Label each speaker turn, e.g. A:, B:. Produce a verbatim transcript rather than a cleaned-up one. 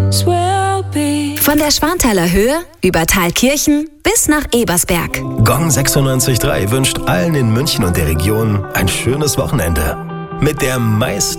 A: Von der Schwanthaler Höhe über Thalkirchen bis nach Ebersberg.
B: Gong sechsundneunzig Komma drei wünscht allen in München und der Region ein schönes Wochenende. Mit der meist